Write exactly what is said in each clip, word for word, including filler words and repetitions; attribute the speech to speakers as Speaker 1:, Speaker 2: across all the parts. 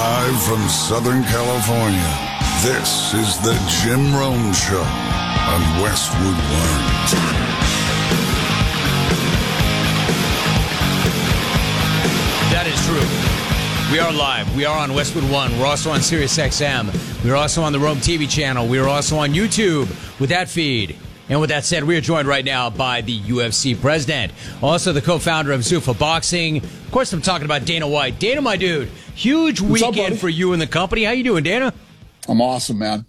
Speaker 1: Live from Southern California, this is the Jim Rome Show on Westwood One.
Speaker 2: That is true. We are live. We are on Westwood One. We're also on Sirius X M. We're also on the Rome T V channel. We are also on YouTube with that feed. And with that said, we are joined right now by the U F C president, also the co-founder of Zuffa Boxing. Of course, I'm talking about Dana White. Dana, my dude, huge
Speaker 3: What's
Speaker 2: weekend
Speaker 3: up,
Speaker 2: for you and the company. How you doing, Dana?
Speaker 3: I'm awesome, man.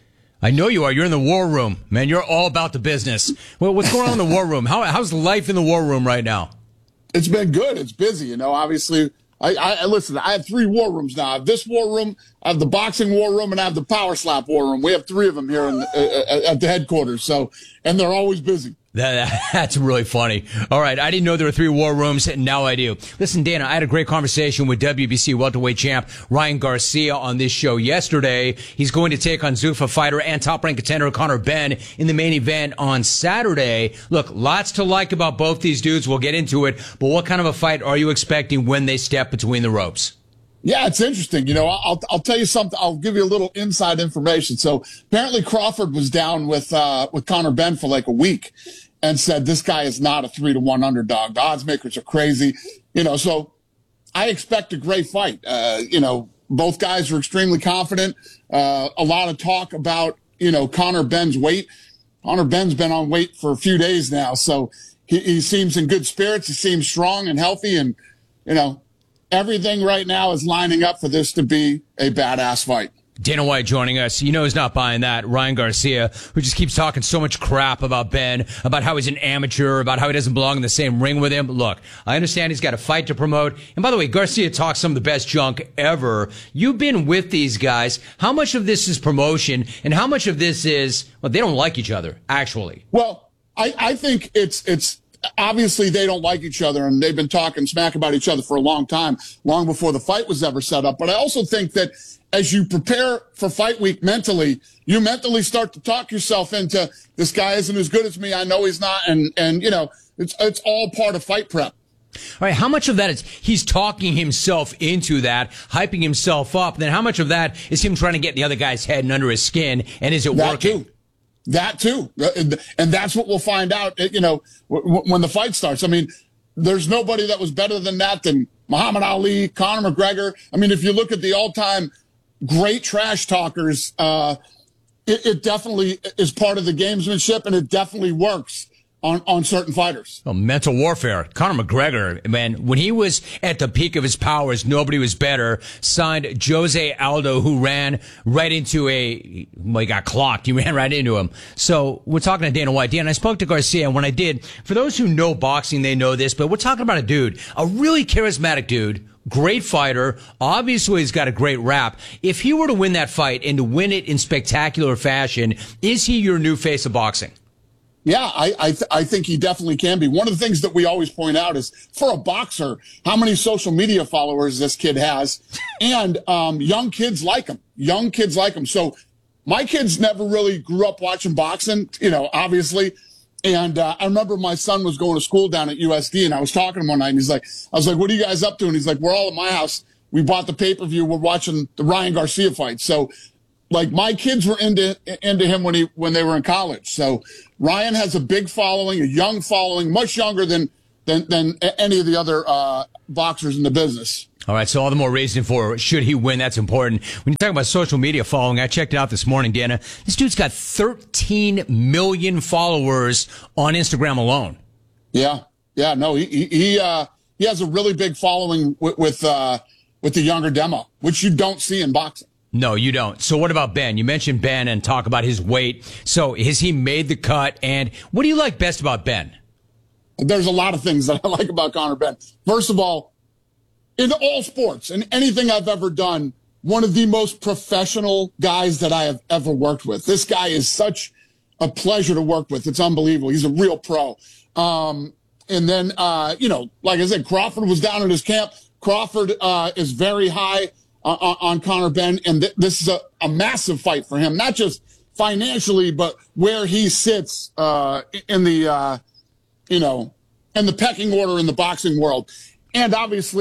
Speaker 2: I know you are. You're in the war room, man. You're all about the business. Well, what's going on in the war room? How, how's life in the war room right now?
Speaker 3: It's been good. It's busy. You know, obviously, I, I listen, I have three war rooms now. I have this war room, I have the boxing war room, and I have the power slap war room. We have three of them here in the, uh, at the headquarters. So, and they're always busy.
Speaker 2: That, that's really funny. All right, I didn't know there were three war rooms, and now I do. Listen, Dana, I had a great conversation with W B C welterweight champ Ryan Garcia on this show yesterday. He's going to take on Zuffa fighter and top-ranked contender Conor Benn in the main event on Saturday. Look, lots to like about both these dudes. We'll get into it, but what kind of a fight are you expecting when they step between the ropes?
Speaker 3: Yeah, it's interesting. You know, I'll I'll tell you something. I'll give you a little inside information. So apparently Crawford was down with uh with Conor Benn for like a week and said this guy is not a three to one underdog. The odds makers are crazy. You know, so I expect a great fight. Uh, you know, both guys are extremely confident. Uh, a lot of talk about, you know, Conor Benn's weight. Conor Benn's been on weight for a few days now, so he, he seems in good spirits. He seems strong and healthy, and you know, everything right now is lining up for this to be a badass fight.
Speaker 2: Dana White joining us. You know he's not buying that. Ryan Garcia, who just keeps talking so much crap about Ben, about how he's an amateur, about how he doesn't belong in the same ring with him. Look, I understand he's got a fight to promote. And by the way, Garcia talks some of the best junk ever. You've been with these guys. How much of this is promotion and how much of this is, well, they don't like each other, actually?
Speaker 3: Well, I, I think it's, it's, obviously they don't like each other, and they've been talking smack about each other for a long time, long before the fight was ever set up. But I also think that as you prepare for fight week mentally, you mentally start to talk yourself into, this guy isn't as good as me. I know he's not. And, and, you know, it's, it's all part of fight prep.
Speaker 2: All right, how much of that is he's talking himself into that, hyping himself up? Then how much of that is him trying to get the other guy's head and under his skin? And is it
Speaker 3: that
Speaker 2: working?
Speaker 3: Too. That too. And that's what we'll find out, you know, when the fight starts. I mean, there's nobody that was better than that than Muhammad Ali, Conor McGregor. I mean, if you look at the all-time great trash talkers, uh, it, it definitely is part of the gamesmanship, and it definitely works on, on certain fighters.
Speaker 2: Oh, mental warfare. Conor McGregor, man, when he was at the peak of his powers, nobody was better. Signed Jose Aldo, who ran right into a, well, he got clocked. He ran right into him. So we're talking to Dana White. Dan, I spoke to Garcia, and when I did, for those who know boxing, they know this, but we're talking about a dude, a really charismatic dude, great fighter. Obviously, he's got a great rap. If he were to win that fight and to win it in spectacular fashion, is he your new face of boxing?
Speaker 3: Yeah, I I, th- I think he definitely can be. One of the things that we always point out is, for a boxer, how many social media followers this kid has, and um, young kids like him. Young kids like him. So my kids never really grew up watching boxing, you know, obviously. And uh, I remember my son was going to school down at U S D, and I was talking to him one night, and he's like, I was like, what are you guys up to? And he's like, we're all at my house. We bought the pay-per-view. We're watching the Ryan Garcia fight. So, like, my kids were into into him when he when they were in college. So Ryan has a big following, a young following, much younger than than than any of the other uh, boxers in the business.
Speaker 2: All right, so all the more reason for should he win, that's important. When you talk about social media following, I checked it out this morning, Dana. This dude's got thirteen million followers on Instagram alone.
Speaker 3: Yeah, yeah, no, he he he, uh, he has a really big following with with, uh, with the younger demo, which you don't see in boxing.
Speaker 2: No, you don't. So what about Ben? You mentioned Ben and talk about his weight. So has he made the cut? And what do you like best about Ben?
Speaker 3: There's a lot of things that I like about Conor Benn. First of all, in all sports and anything I've ever done, one of the most professional guys that I have ever worked with. This guy is such a pleasure to work with. It's unbelievable. He's a real pro. Um, and then, uh, you know, like I said, Crawford was down in his camp. Crawford uh, is very high uh, on Conor Benn, and th- this is a, a massive fight for him, not just financially, but where he sits uh, in the, uh, you know, in the pecking order in the boxing world. And obviously,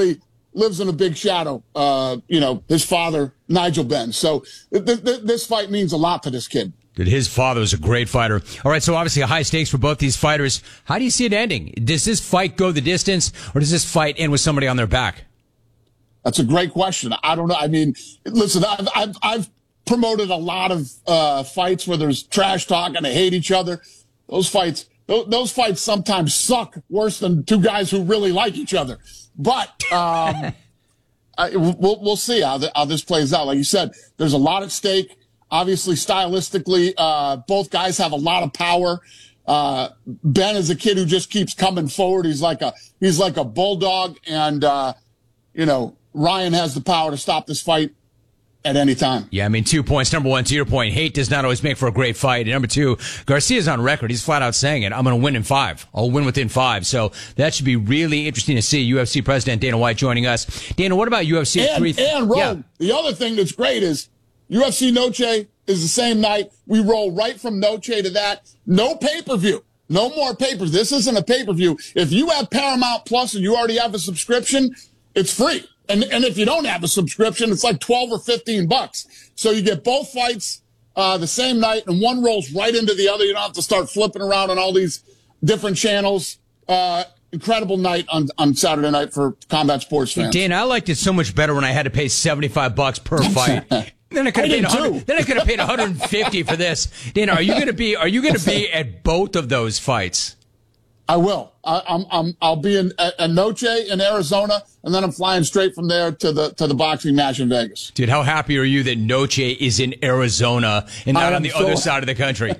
Speaker 3: lives in a big shadow. Uh, you know, his father, Nigel Benn. So th- th- this fight means a lot to this kid.
Speaker 2: Dude, his father was a great fighter. All right, so obviously high stakes for both these fighters. How do you see it ending? Does this fight go the distance, or does this fight end with somebody on their back?
Speaker 3: That's a great question. I don't know. I mean, listen, I've I've, I've promoted a lot of uh, fights where there's trash talk and they hate each other. Those fights, those, those fights sometimes suck worse than two guys who really like each other. But um, I, we'll we'll see how, the, how this plays out. Like you said, there's a lot at stake. Obviously, stylistically, uh, both guys have a lot of power. Uh, Ben is a kid who just keeps coming forward. He's like a he's like a bulldog, and uh, you know, Ryan has the power to stop this fight at any time.
Speaker 2: Yeah, I mean, two points. Number one, to your point, hate does not always make for a great fight. And number two, Garcia's on record. He's flat out saying it. I'm going to win in five. I'll win within five. So that should be really interesting to see. U F C President Dana White joining us. Dana, what about U F C
Speaker 3: and,
Speaker 2: three?
Speaker 3: And, Ron,
Speaker 2: yeah.
Speaker 3: The other thing that's great is U F C Noche is the same night. We roll right from Noche to that. No pay-per-view. No more papers. This isn't a pay-per-view. If you have Paramount Plus and you already have a subscription, it's free. And and if you don't have a subscription, it's like twelve or fifteen bucks. So you get both fights uh, the same night, and one rolls right into the other. You don't have to start flipping around on all these different channels. Uh, incredible night on, on Saturday night for combat sports fans.
Speaker 2: Dana, I liked it so much better when I had to pay seventy-five bucks per fight. Then I could have paid one hundred. Then I could have paid one hundred fifty for this. Dana, are you going to be? Are you going to be at both of those fights?
Speaker 3: I will. I, I'm. I'm. I'll be in a Noche in Arizona, and then I'm flying straight from there to the to the boxing match in Vegas.
Speaker 2: Dude, how happy are you that Noche is in Arizona and not on the so, other side of the country?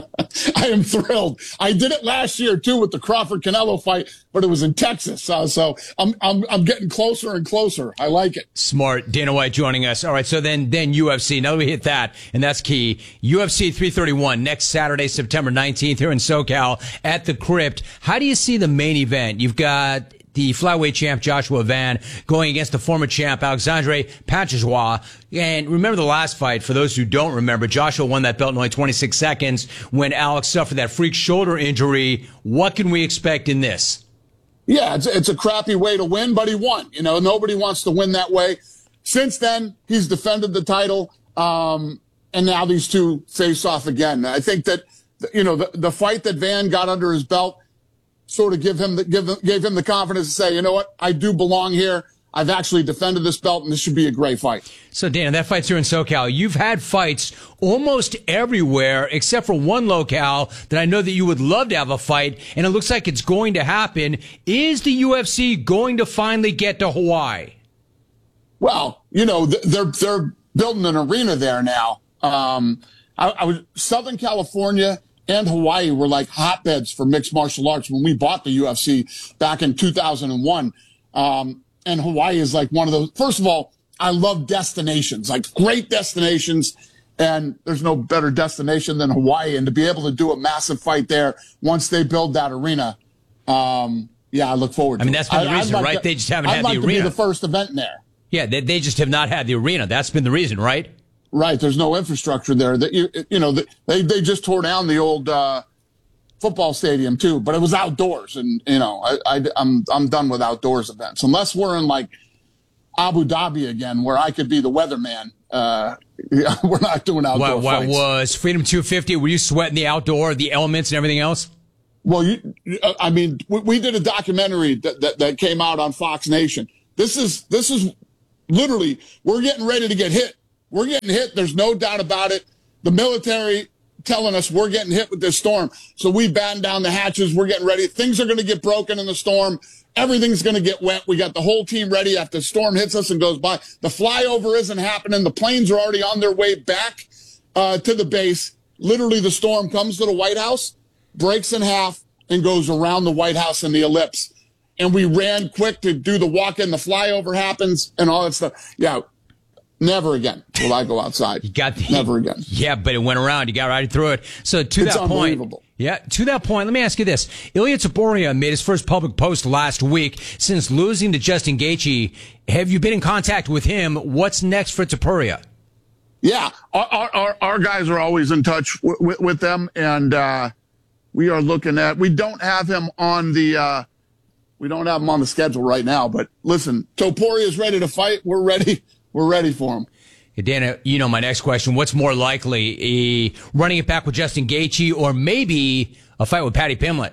Speaker 3: I am thrilled. I did it last year too with the Crawford Canelo fight, but it was in Texas. Uh, so I'm I'm I'm getting closer and closer. I like it.
Speaker 2: Smart. Dana White joining us. All right. So then then U F C. Now that we hit that, and that's key. U F C three thirty-one next Saturday, September nineteenth, here in SoCal at the Crypt. How do you see the main event? You've got the flyweight champ Joshua Van going against the former champ Alexandre Pancraziosi. And remember the last fight, for those who don't remember, Joshua won that belt in only twenty-six seconds when Alex suffered that freak shoulder injury. What can we expect in this?
Speaker 3: Yeah, it's, it's a crappy way to win, but he won. You know, nobody wants to win that way. Since then, he's defended the title, um, and now these two face off again. I think that, you know, the, the fight that Van got under his belt sort of give him the, give, gave him the confidence to say, you know what, I do belong here. I've actually defended this belt, and this should be a great fight.
Speaker 2: So, Dana, that fight's here in SoCal. You've had fights almost everywhere except for one locale that I know that you would love to have a fight, and it looks like it's going to happen. Is the U F C going to finally get to Hawaii?
Speaker 3: Well, you know, they're they're building an arena there now. Um, I, I was Southern California and Hawaii were like hotbeds for mixed martial arts when we bought the U F C back in two thousand one. Um, and Hawaii is like one of those. First of all, I love destinations, like great destinations. And there's no better destination than Hawaii. And to be able to do a massive fight there once they build that arena, um, yeah, I look forward to it.
Speaker 2: I mean, that's been the reason,
Speaker 3: like
Speaker 2: right?
Speaker 3: To,
Speaker 2: they just haven't
Speaker 3: I'd
Speaker 2: had
Speaker 3: like
Speaker 2: the arena.
Speaker 3: To be the first event there.
Speaker 2: Yeah, they, they just have not had the arena. That's been the reason, right?
Speaker 3: Right. There's no infrastructure there. That you, you know, they they just tore down the old uh, football stadium too, but it was outdoors, and you know, I, I I'm I'm done with outdoors events unless we're in like Abu Dhabi again, where I could be the weatherman. Uh, yeah, we're not doing outdoor
Speaker 2: what, what
Speaker 3: fights.
Speaker 2: Was Freedom two fifty? Were you sweating the outdoor, the elements, and everything else?
Speaker 3: Well, you, I mean, we, we did a documentary that, that that came out on Fox Nation. This is this is literally we're getting ready to get hit. We're getting hit. There's no doubt about it. The military telling us we're getting hit with this storm. So we batten down the hatches. We're getting ready. Things are going to get broken in the storm. Everything's going to get wet. We got the whole team ready after the storm hits us and goes by. The flyover isn't happening. The planes are already on their way back uh, to the base. Literally, the storm comes to the White House, breaks in half, and goes around the White House in the ellipse. And we ran quick to do the walk-in. The flyover happens and all that stuff. Yeah. Never again will I go outside.
Speaker 2: You got the,
Speaker 3: Never again.
Speaker 2: Yeah, but it went around. You got right through it. So to
Speaker 3: it's
Speaker 2: that point, yeah, to that point, let me ask you this: Ilya Taporia made his first public post last week since losing to Justin Gaethje. Have you been in contact with him? What's next for Taporia?
Speaker 3: Yeah, our our, our guys are always in touch w- w- with them, and uh, we are looking at. We don't have him on the. Uh, We don't have him on the schedule right now. But listen, Topuria is ready to fight. We're ready. We're ready for him.
Speaker 2: Hey, Dana, you know my next question. What's more likely, a running it back with Justin Gaethje or maybe a fight with Paddy Pimblett?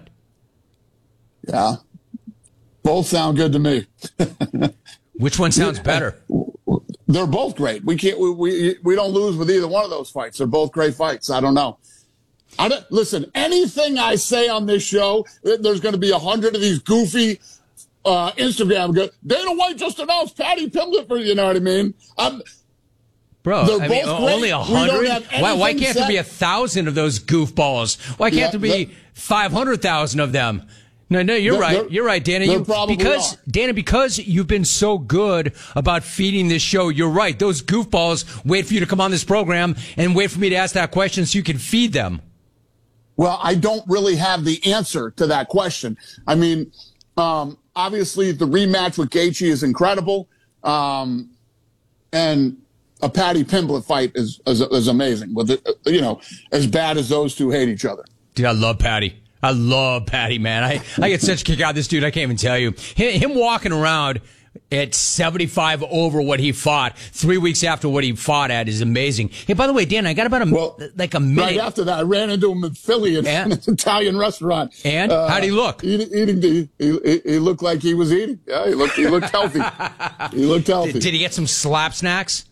Speaker 3: Yeah. Both sound good to me.
Speaker 2: Which one sounds better?
Speaker 3: They're both great. We can't. We, we we don't lose with either one of those fights. They're both great fights. I don't know. I don't listen. Anything I say on this show, there's going to be a hundred of these goofy uh, Instagram. Go, Dana White just announced Paddy Pimblett for you know what I mean. I'm,
Speaker 2: Bro,
Speaker 3: They're
Speaker 2: I mean,
Speaker 3: both great.
Speaker 2: only a
Speaker 3: We don't
Speaker 2: hundred?
Speaker 3: have
Speaker 2: Why, why
Speaker 3: anything
Speaker 2: can't there
Speaker 3: set.
Speaker 2: be a thousand of those goofballs? Why can't
Speaker 3: Yeah,
Speaker 2: there be
Speaker 3: that-
Speaker 2: five hundred thousand of them? No, no, you're
Speaker 3: There-
Speaker 2: right.
Speaker 3: there-
Speaker 2: You're right, Dana.
Speaker 3: there
Speaker 2: You,
Speaker 3: probably
Speaker 2: because
Speaker 3: are.
Speaker 2: Dana, because you've been so good about feeding this show. You're right. Those goofballs wait for you to come on this program and wait for me to ask that question so you can feed them.
Speaker 3: Well, I don't really have the answer to that question. I mean, um, obviously the rematch with Gaethje is incredible, um, and a Paddy Pimblett fight is is, is amazing. With it, you know, as bad as those two hate each other.
Speaker 2: Dude, I love Patty. I love Patty, man. I, I get such a kick out of this dude. I can't even tell you. Him, him walking around at seventy-five over what he fought three weeks after what he fought at is amazing. Hey, by the way, Dan, I got about a,
Speaker 3: Well,
Speaker 2: like a minute.
Speaker 3: Right after that, I ran into him in Philly at
Speaker 2: And?
Speaker 3: an Italian restaurant.
Speaker 2: And?
Speaker 3: Uh,
Speaker 2: How'd he look?
Speaker 3: Eating, eating the, he, he, he looked like he was eating. Yeah, he looked, he looked healthy. He looked healthy.
Speaker 2: Did, did he get some slap snacks?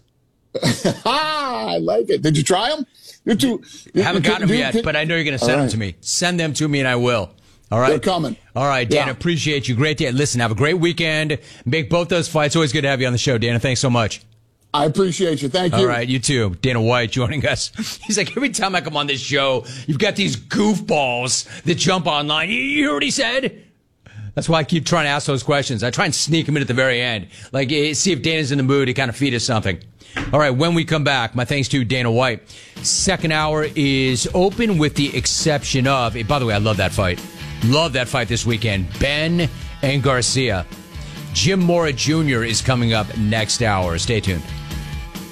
Speaker 3: ah, I like it. Did you try them? You're too, you,
Speaker 2: Haven't
Speaker 3: you,
Speaker 2: gotten them
Speaker 3: you-
Speaker 2: yet,
Speaker 3: you-
Speaker 2: but I know you're going to
Speaker 3: All
Speaker 2: send them
Speaker 3: right.
Speaker 2: to me. Send them to me and I will. All right.
Speaker 3: They're coming.
Speaker 2: All right, Dana,
Speaker 3: Yeah.
Speaker 2: appreciate you. Great day. Listen, have a great weekend. Make both those fights. Always good to have you on the show, Dana. Thanks so much.
Speaker 3: I appreciate you. Thank you.
Speaker 2: All right, you too. Dana White joining us. He's like, every time I come on this show, you've got these goofballs that jump online. You, you already said? That's why I keep trying to ask those questions. I try and sneak them in at the very end. Like, eh, see if Dana's in the mood to kind of feed us something. All right, when we come back, my thanks to Dana White. Second hour is open with the exception of, eh, by the way, I love that fight. Love that fight this weekend. Ben and Garcia. Jim Mora Junior is coming up next hour. Stay tuned.